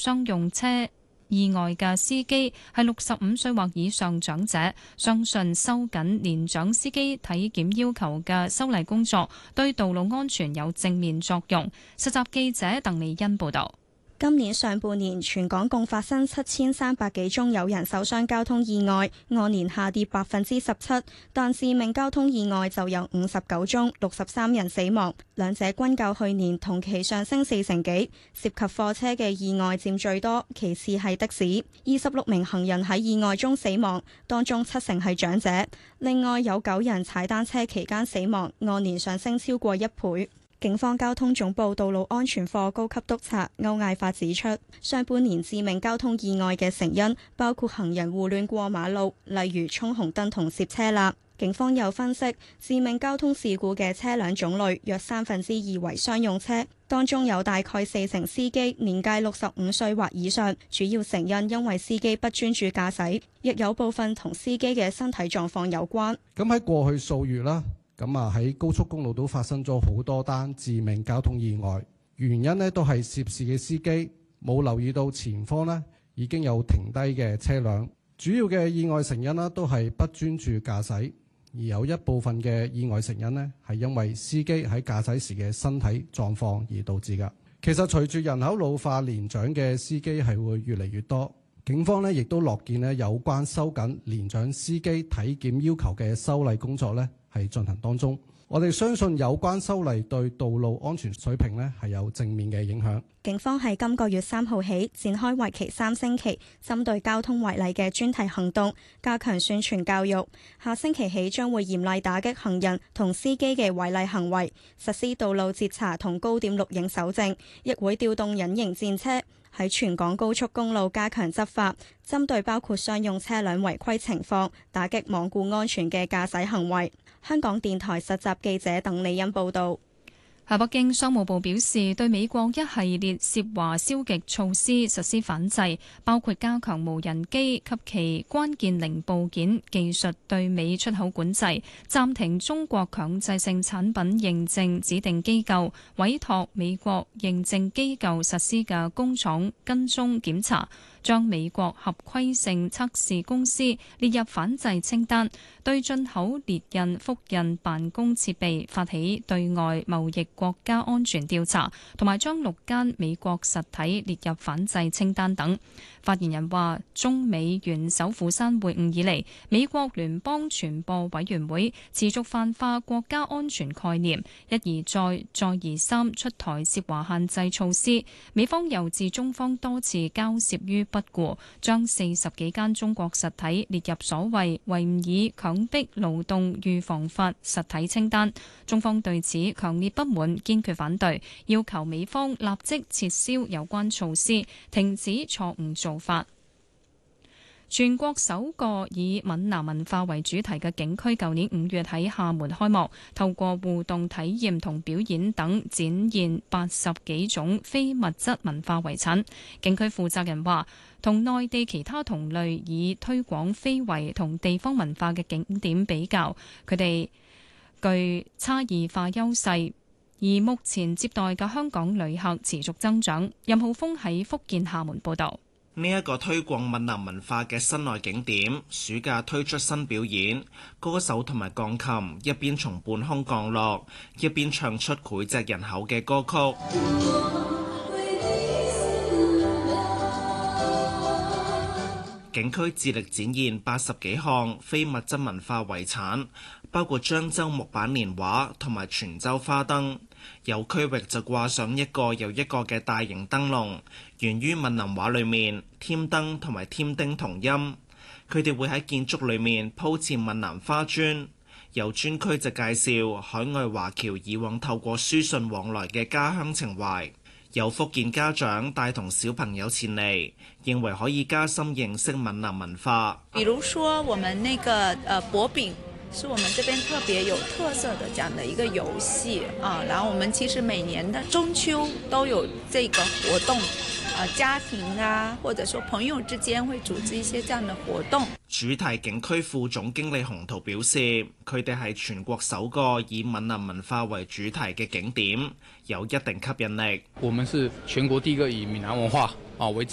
商用車意外嘅司機係65歲或以上長者，相信收緊年長司機體檢要求嘅修例工作對道路安全有正面作用。實習記者鄧利欣報導。 今年上半年，全港共發生7300幾宗有人受傷交通意外，按年下跌17%，但致命交通意外就有59宗，63人死亡，兩者均較去年同期上升4成幾。涉及貨車嘅意外佔最多，其次係的士。26名行人喺意外中死亡，當中7成係長者。另外有9人踩單車期間死亡，按年上升超過1倍。警方交通總部道路安全課高級督察歐艾發指出，上半年致命交通意外嘅成因包括行人胡亂過馬路，例如衝紅燈同攝車罅。警方又分析，致命交通事故嘅車輛種類約2/3為商用車，當中有大概4成司機年屆65歲或以上，主要成因為司機不專注駕駛，亦有部分同司機嘅身體狀況有關。 咁喺過去數月啦，喺高速公路都發生咗好多單致命交通意外，原因呢都係涉事嘅司機冇留意到前方呢已經有停低嘅車輛，主要嘅意外成因呢都係不專注駕駛，而有一部分嘅意外成因呢係因為司機喺駕駛時嘅身體狀況而導致㗎。其實隨住人口老化，年長嘅司機係會越嚟越多，警方呢亦都樂見呢有關收緊年長司機體檢要求嘅修例工作呢係進行當中，我哋相信有關修例對道路安全水平呢係有正面嘅影響。 警方喺今個月3號起展開為期3星期，針對交通違例嘅專題行動，加強宣傳教育。下星期起將會嚴厲打擊行人同司機嘅違例行為，實施道路截查同高點錄影搜證，亦會調動隱形戰車喺全港高速公路加強執法，針對包括商用車輛違規情況，打擊罔顧安全嘅駕駛行為。香港電台實習記者鄧利欣報導。 喺北京，商務部表示對美國一系列涉華消極措施實施反制，包括加強無人機及其關鍵零部件技術對美出口管制，暫停中國強制性產品認證指定機構委託美國認證機構實施嘅工廠跟蹤檢查，將美國合規性測試公司列入反制清單，對進口列印、複印辦公設備發起對外貿易國家安全調查，同埋將6間美國實體列入反制清單等。發言人話，中美元首釜山會晤以嚟，美國聯邦傳播委員會持續泛化國家安全概念，一而再、再而三出台涉華限制措施。美方又自中方多次交涉於不顧，將40幾間中國實體列入所謂維吾爾強迫勞動預防法實體清單。中方對此強烈不滿，堅決反對，要求美方立即撤銷有關措施，停止錯誤做法。全國首個以閩南文化為主題嘅景區，舊年5月喺廈門開幕，透過互動體驗同表演等，展現80幾種非物質文化遺產。景區負責人話，同內地其他同類以推廣非遺同地方文化嘅景點比較，佢哋具差異化優勢。而目前接待嘅香港旅客持續增長。任浩峰喺福建廈門報導。 呢一個推廣閩南文化嘅室內景點，暑假推出新表演，歌手同埋鋼琴一邊從半空降落，一邊唱出膾炙人口嘅歌曲。景區致力展現80幾項非物質文化遺產，包括漳州木板年畫同埋泉州花燈。有區域就掛上一個又一個嘅大型燈籠，源於閩南話裏面添燈同埋添丁同音。佢哋會喺建築裏面鋪設閩南花磚。有專區就介紹海外華僑以往透過書信往來嘅家鄉情懷。有福建家長帶同小朋友前嚟，認為可以加深認識閩南文化。 比如說我們那個薄餅是我們這邊特別有特色的這樣的一個遊戲啊，然後我們其實每年的中秋都有這個活動，家庭啊或者說朋友之間會組織一些這樣的活動。 主題景區副總經理洪濤表示，佢哋係全國首個以閩南文化為主題嘅景點，有一定吸引力。 我們是全國第一個以閩南文化為